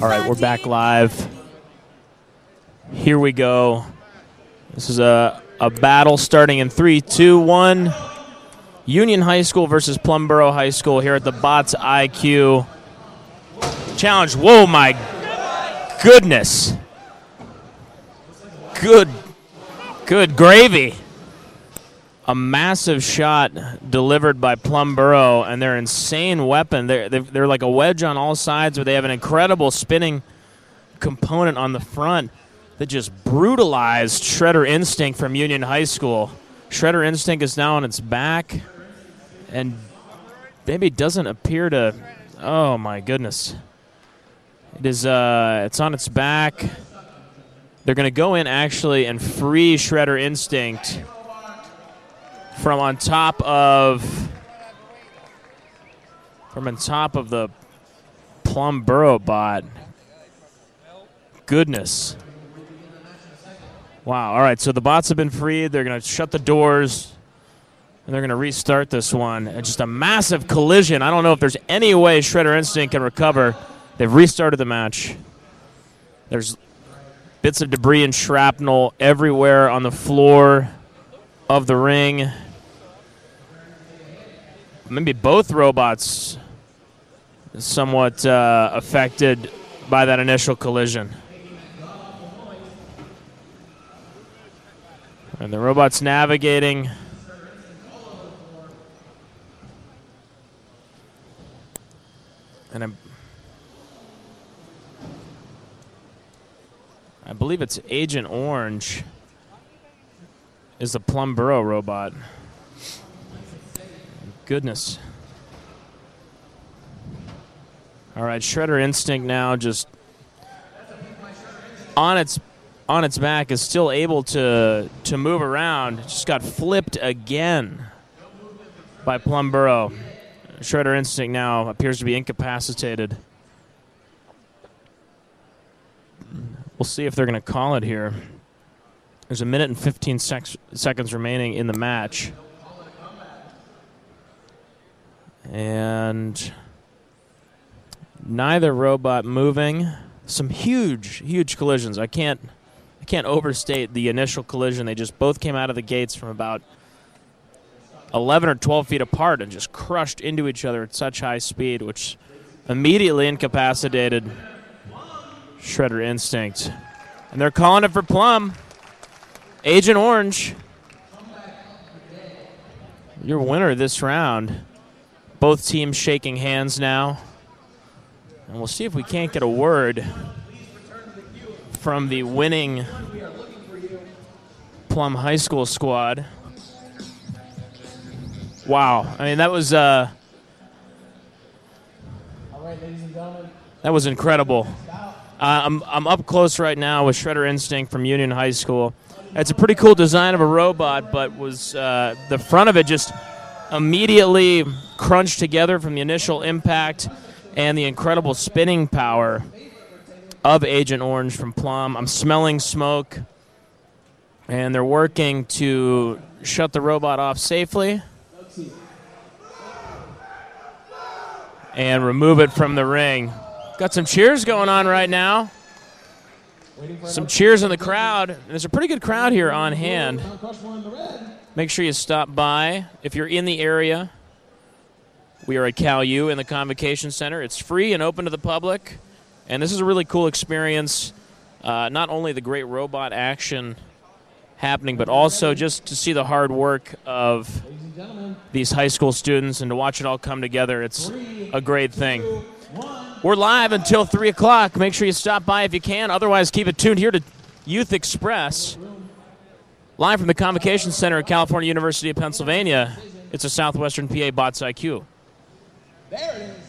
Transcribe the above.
All right, we're back live. Here we go. This is a battle starting in 3, 2, 1. Union High School versus Plumboro High School here at the Bots IQ Challenge. Whoa, my goodness. Good gravy. A massive shot delivered by Plumboro, and their insane weapon. They're like a wedge on all sides, but they have an incredible spinning component on the front that just brutalized Shredder Instinct from Union High School. Shredder Instinct is now on its back, and maybe doesn't appear to. Oh my goodness! It is. It's on its back. They're going to go in actually and free Shredder Instinct from on top of the Plumboro bot. Goodness. Wow. All right, so the bots have been freed. They're going to shut the doors, and they're going to restart this one. And just a massive collision. I don't know if there's any way Shredder Instinct can recover. They've restarted the match. There's bits of debris and shrapnel everywhere on the floor of the ring. Maybe both robots somewhat affected by that initial collision. And the robot's navigating. And I believe it's Agent Orange is the Plumboro robot. Goodness. All right, Shredder Instinct now just on its back is still able to move around. Just got flipped again by Plumboro. Shredder Instinct now appears to be incapacitated. We'll see if they're going to call it here. There's a minute and 15 seconds remaining in the match. And neither robot moving. Some huge collisions. I can't overstate the initial collision. They just both came out of the gates from about 11 or 12 feet apart and just crushed into each other at such high speed, which immediately incapacitated Shredder Instinct. And they're calling it for Plum. Agent Orange, your winner this round. Both teams shaking hands now. And we'll see if we can't get a word from the winning Plum High School squad. Wow. I mean, that was that was incredible. I'm up close right now with Shredder Instinct from Union High School. It's a pretty cool design of a robot, but was the front of it just immediately crunched together from the initial impact and the incredible spinning power of Agent Orange from Plum. I'm smelling smoke, and they're working to shut the robot off safely and remove it from the ring. Got some cheers going on right now. Some cheers in the crowd. There's a pretty good crowd here on hand. Make sure you stop by if you're in the area. We are at Cal U in the Convocation Center. It's free and open to the public, and this is a really cool experience. Not only the great robot action happening, but also just to see the hard work of these high school students and to watch it all come together. It's a great thing. We're live until 3 o'clock. Make sure you stop by if you can. Otherwise, keep it tuned here to Youth Express. Live from the Convocation Center at California University of Pennsylvania, it's a Southwestern PA Bots IQ. There it is.